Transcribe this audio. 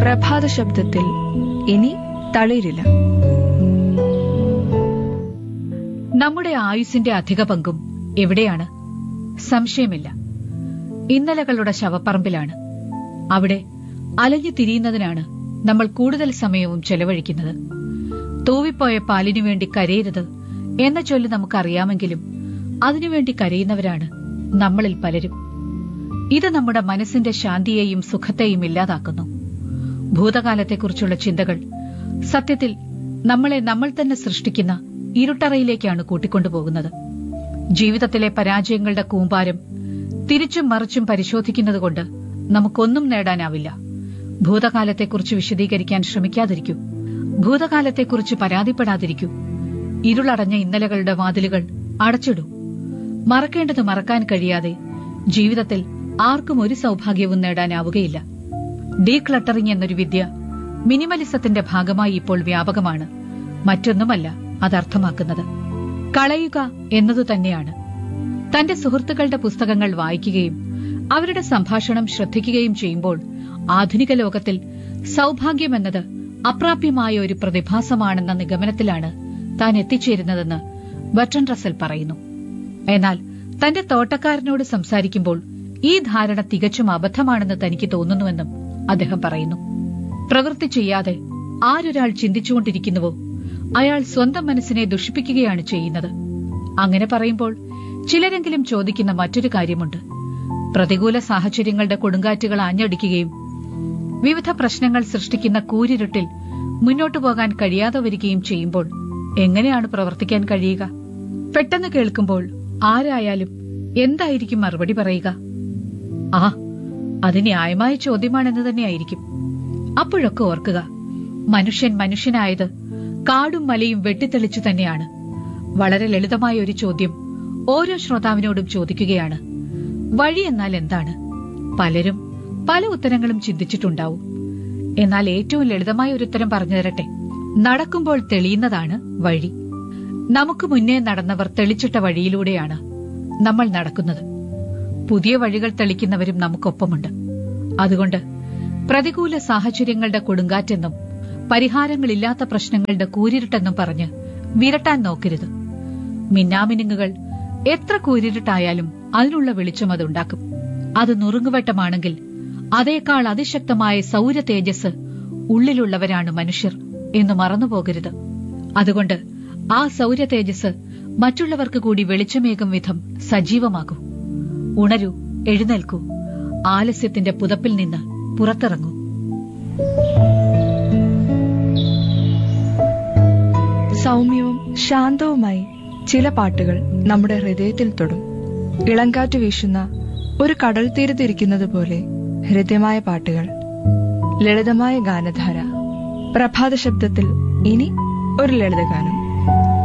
പ്രഭാത ശബ്ദത്തിൽ ഇനി തളിരില്ല. നമ്മുടെ ആയുസ്സിന്റെ അധിക പങ്കും എവിടെയാണ്? സംശയമില്ല, ഇന്നലകളുടെ ശവപ്പറമ്പിലാണ്. അവിടെ അലഞ്ഞു തിരിയുന്നതിനാണ് നമ്മൾ കൂടുതൽ സമയവും ചെലവഴിക്കുന്നത്. തൂവിപ്പോയ പാലിനു വേണ്ടി കരയരുത് എന്ന ചൊല്ല് നമുക്കറിയാമെങ്കിലും അതിനുവേണ്ടി കരയുന്നവരാണ് നമ്മളിൽ പലരും. ഇത് നമ്മുടെ മനസ്സിന്റെ ശാന്തിയെയും സുഖത്തെയും ഇല്ലാതാക്കുന്നു. ഭൂതകാലത്തെക്കുറിച്ചുള്ള ചിന്തകൾ സത്യത്തിൽ നമ്മളെ നമ്മൾ തന്നെ സൃഷ്ടിക്കുന്ന ഇരുട്ടറയിലേക്കാണ് കൂട്ടിക്കൊണ്ടുപോകുന്നത്. ജീവിതത്തിലെ പരാജയങ്ങളുടെ കൂമ്പാരം തിരിച്ചും മറിച്ചും പരിശോധിക്കുന്നതുകൊണ്ട് നമുക്കൊന്നും നേടാനാവില്ല. ഭൂതകാലത്തെക്കുറിച്ച് വിശദീകരിക്കാൻ ശ്രമിക്കാതിരിക്കൂ. ഭൂതകാലത്തെക്കുറിച്ച് പരാതിപ്പെടാതിരിക്കൂ. ഇരുളടഞ്ഞ ഇന്നലകളുടെ വാതിലുകൾ അടച്ചിടൂ. മറക്കേണ്ടത് മറക്കാൻ കഴിയാതെ ജീവിതത്തിൽ ആർക്കും ഒരു സൗഭാഗ്യവും നേടാനാവുകയില്ല. ഡീക്ലട്ടറിംഗ് എന്നൊരു വിദ്യ മിനിമലിസത്തിന്റെ ഭാഗമായി ഇപ്പോൾ വ്യാപകമാണ്. മറ്റൊന്നുമല്ല അതർത്ഥമാക്കുന്നത്. കളയുക എന്നതു തന്നെയാണ്. തന്റെ സുഹൃത്തുക്കളുടെ പുസ്തകങ്ങൾ വായിക്കുകയും അവരുടെ സംഭാഷണം ശ്രദ്ധിക്കുകയും ചെയ്യുമ്പോൾ ആധുനിക ലോകത്തിൽ സൗഭാഗ്യമെന്നത് അപ്രാപ്യമായ ഒരു പ്രതിഭാസമാണെന്ന നിഗമനത്തിലാണ് താൻ എത്തിച്ചേരുന്നതെന്ന് ബർട്രൻഡ് റസൽ പറയുന്നു. എന്നാൽ തന്റെ തോട്ടക്കാരനോട് സംസാരിക്കുമ്പോൾ ഈ ധാരണ തികച്ചും അബദ്ധമാണെന്ന് തനിക്ക് തോന്നുന്നുവെന്നും അദ്ദേഹം പറയുന്നു. പ്രവൃത്തി ചെയ്യാതെ ആരൊരാൾ ചിന്തിച്ചുകൊണ്ടിരിക്കുന്നുവോ അയാൾ സ്വന്തം മനസ്സിനെ ദുഷിപ്പിക്കുകയാണ് ചെയ്യുന്നത്. അങ്ങനെ പറയുമ്പോൾ ചിലരെങ്കിലും ചോദിക്കുന്ന മറ്റൊരു കാര്യമുണ്ട്. പ്രതികൂല സാഹചര്യങ്ങളുടെ കൊടുങ്കാറ്റുകൾ ആഞ്ഞടിക്കുകയും വിവിധ പ്രശ്നങ്ങൾ സൃഷ്ടിക്കുന്ന കൂരിരുട്ടിൽ മുന്നോട്ടു പോകാൻ കഴിയാതെ വരികയും ചെയ്യുമ്പോൾ എങ്ങനെയാണ് പ്രവർത്തിക്കാൻ കഴിയുക? പെട്ടെന്ന് കേൾക്കുമ്പോൾ ആരായാലും എന്തായിരിക്കും മറുപടി പറയുക? അത് ന്യായമായ ചോദ്യമാണെന്ന് തന്നെയായിരിക്കും. അപ്പോഴൊക്കെ ഓർക്കുക, മനുഷ്യൻ മനുഷ്യനായത് കാടും മലയും വെട്ടിത്തെളിച്ചു തന്നെയാണ്. വളരെ ലളിതമായ ഒരു ചോദ്യം ഓരോ ശ്രോതാവിനോടും ചോദിക്കുകയാണ്. വഴി എന്നാൽ എന്താണ്? പലരും പല ഉത്തരങ്ങളും ചിന്തിച്ചിട്ടുണ്ടാവും. എന്നാൽ ഏറ്റവും ലളിതമായ ഒരു ഉത്തരം പറഞ്ഞു തരട്ടെ. നടക്കുമ്പോൾ തെളിയുന്നതാണ് വഴി. നമുക്ക് മുന്നേ നടന്നവർ തെളിച്ചിട്ട വഴിയിലൂടെയാണ് നമ്മൾ നടക്കുന്നത്. പുതിയ വഴികൾ തെളിക്കുന്നവരും നമുക്കൊപ്പമുണ്ട്. അതുകൊണ്ട് പ്രതികൂല സാഹചര്യങ്ങളുടെ കൊടുങ്കാറ്റെന്നും പരിഹാരങ്ങളില്ലാത്ത പ്രശ്നങ്ങളുടെ കൂരിരുട്ടെന്നും പറഞ്ഞ് വിരട്ടാൻ നോക്കരുത്. മിന്നാമിനുങ്ങുകൾ എത്ര കൂരിരുട്ടായാലും അതിനുള്ള വെളിച്ചം അതുണ്ടാക്കും. അത് നുറുങ്ങുവട്ടമാണെങ്കിൽ അതേക്കാൾ അതിശക്തമായ സൗര തേജസ് ഉള്ളിലുള്ളവരാണ് മനുഷ്യർ എന്ന് മറന്നുപോകരുത്. അതുകൊണ്ട് ആ സൗര തേജസ് മറ്റുള്ളവർക്ക് കൂടി വെളിച്ചമേകും വിധം സജീവമാകൂ. ഉണരൂ, എഴുന്നേൽക്കൂ, ആലസ്യത്തിന്റെ പുതപ്പിൽ നിന്ന് പുറത്തിറങ്ങൂ. സൗമ്യവും ശാന്തവുമായി ചില പാട്ടുകൾ നമ്മുടെ ഹൃദയത്തിൽ തൊടും. ഇളങ്കാറ്റ് വീശുന്ന ഒരു കടൽ തീരത്തിരിക്കുന്നത് പോലെ ഹൃദ്യമായ പാട്ടുകൾ, ലളിതമായ ഗാനധാര. പ്രഭാത ശബ്ദത്തിൽ ഇനി ഒരു ലളിതഗാനം.